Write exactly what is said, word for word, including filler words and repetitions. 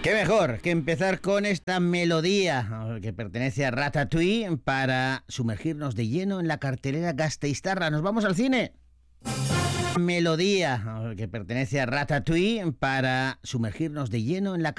Qué mejor que empezar con esta melodía que pertenece a Ratatouille para sumergirnos de lleno en la cartelera gasteiztarra. ¿Nos vamos al cine? Melodía que pertenece a Ratatouille para sumergirnos de lleno en la